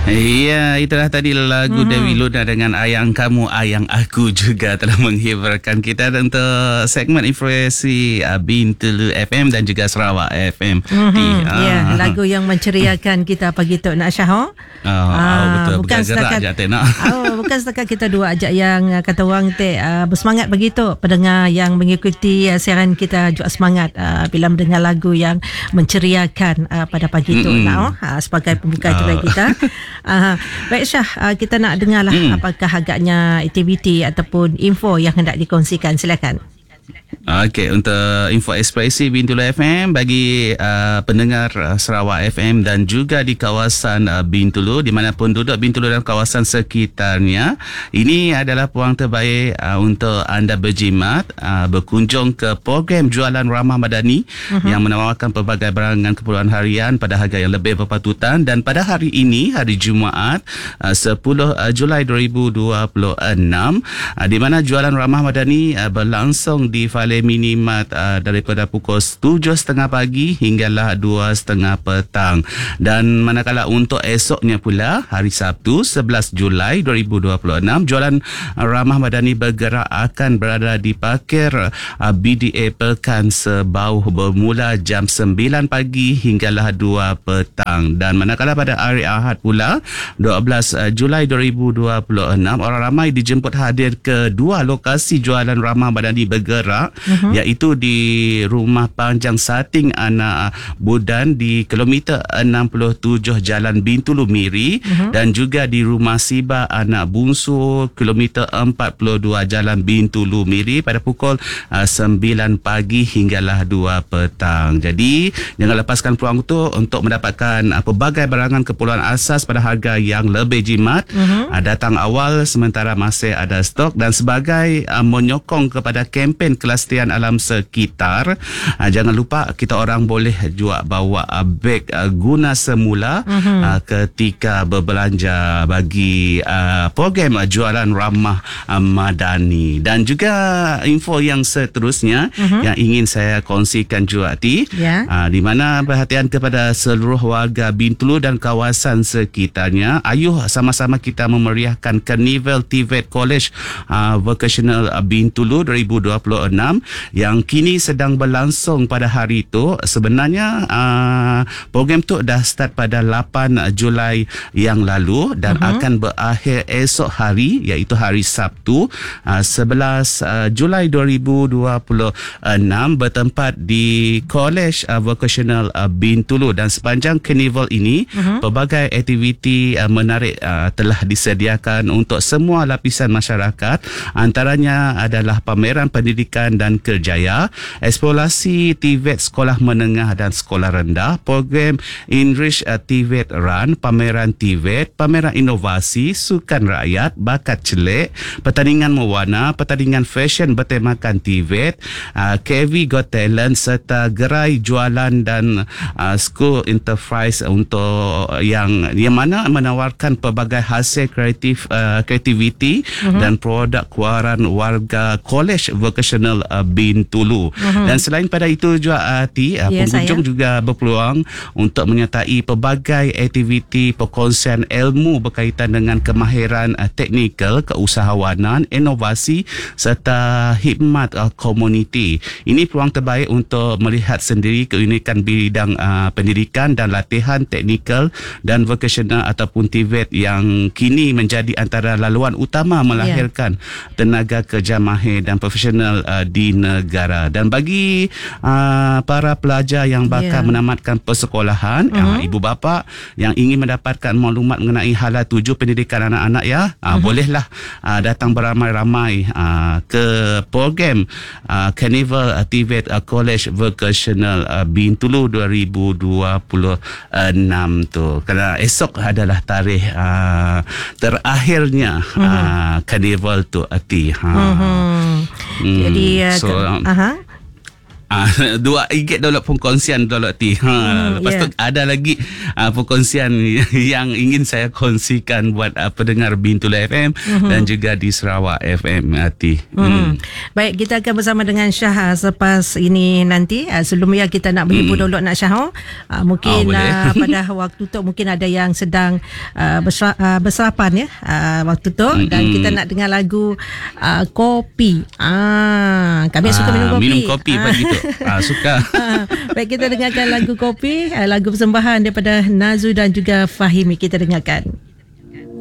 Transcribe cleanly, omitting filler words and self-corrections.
Ya, itulah tadi lagu Dewi Luna dengan Ayang Kamu, Ayang Aku juga telah menghiburkan kita untuk segmen Inspirasi Bintulu FM dan juga Sarawak FM. Ya, lagu yang menceriakan kita pagi tu nak Syah. Betul, bukan setakat bukan setakat kita dua ajak yang kata orang bersemangat begitu. Pendengar yang mengikuti siaran kita juga semangat bila mendengar lagu yang menceriakan pada pagi tu sebagai pembuka acara kita. Baik Syah, kita nak dengarlah apakah agaknya aktiviti ataupun info yang hendak dikongsikan. Silakan. Okey, untuk info Ekspresi Bintulu FM bagi pendengar Sarawak FM dan juga di kawasan Bintulu, di manapun duduk Bintulu dan kawasan sekitarnya, ini adalah peluang terbaik untuk anda berjimat berkunjung ke program jualan ramah madani yang menawarkan pelbagai barangan keperluan harian pada harga yang lebih berpatutan. Dan pada hari ini, hari Jumaat 10 Julai 2026, di mana jualan ramah madani berlangsung di Fale Minimat daripada pukul 7.30 pagi hinggalah 2.30 petang. Dan manakala untuk esoknya pula, hari Sabtu 11 Julai 2026, jualan ramah madani bergerak akan berada di parkir BDA Pekan Sebauh bermula jam 9 pagi hinggalah 2 petang. Dan manakala pada hari Ahad pula 12 Julai 2026, orang ramai dijemput hadir ke dua lokasi jualan ramah madani bergerak, iaitu di Rumah Panjang Sating Anak Budan di kilometer 67 Jalan Bintulu Miri, dan juga di Rumah Siba Anak Bungsu kilometer 42 Jalan Bintulu Miri pada pukul 9 pagi hinggalah 2 petang. Jadi jangan lepaskan peluang itu untuk mendapatkan pelbagai barangan keperluan asas pada harga yang lebih jimat. Datang awal sementara masih ada stok. Dan sebagai menyokong kepada kempen kelestarian alam sekitar, jangan lupa kita orang boleh juga bawa beg guna semula ketika berbelanja bagi program jualan ramah madani. Dan juga info yang seterusnya yang ingin saya kongsikan juga di mana perhatian kepada seluruh warga Bintulu dan kawasan sekitarnya. Ayuh sama-sama kita memeriahkan Carnival TVET College Vocational Bintulu 2026 yang kini sedang berlangsung pada hari itu. Sebenarnya program tu dah start pada 8 Julai yang lalu dan akan berakhir esok hari, iaitu hari Sabtu 11 Julai 2026 bertempat di College Vocational Bintulu. Dan sepanjang Carnival ini pelbagai aktiviti menarik telah disediakan untuk semua lapisan masyarakat. Antaranya adalah pameran pendidikan dan kerjaya, eksplorasi TVET sekolah menengah dan sekolah rendah, program Enrich TVET Run, pameran TVET, pameran inovasi, sukan rakyat, bakat celik, pertandingan mewarna, pertandingan fashion bertemakan TVET, KV Got Talent serta gerai jualan dan school enterprise untuk yang mana menawarkan pelbagai hasil kreativiti dan produk keluaran warga College Vocational Bintulu. Dan selain pada itu juga pengunjung juga berpeluang untuk menyertai pelbagai aktiviti perkongsian ilmu berkaitan dengan kemahiran teknikal, keusahawanan, inovasi serta khidmat komuniti. Ini peluang terbaik untuk melihat sendiri keunikan bidang pendidikan dan latihan teknikal dan vocational ataupun TVET yang kini menjadi antara laluan utama melahirkan tenaga kerja mahir dan profesional di negara. Dan bagi para pelajar yang bakal menamatkan persekolahan, ibu bapa yang ingin mendapatkan maklumat mengenai hala tuju pendidikan anak-anak bolehlah datang beramai-ramai ke program Carnival TVET College Vocational Bintulu 2026 tu. Kerana esok adalah tarikh terakhirnya Carnival tu. Jadi RM2 download perkongsian download T. Lepas tu ada lagi perkongsian yang ingin saya kongsikan buat pendengar Bintulu FM dan juga di Sarawak FM T. Baik, kita akan bersama dengan Syah selepas ini nanti. Sebelum kita nak beri download nak Syah. Mungkin pada waktu tu mungkin ada yang sedang bersarapan ya waktu tu, dan kita nak dengar lagu Kopi. Kami suka minum kopi. Minum kopi pagi tu. Suka. Baik, kita dengarkan lagu Kopi, lagu persembahan daripada Nazu dan juga Fahimi. Kita dengarkan.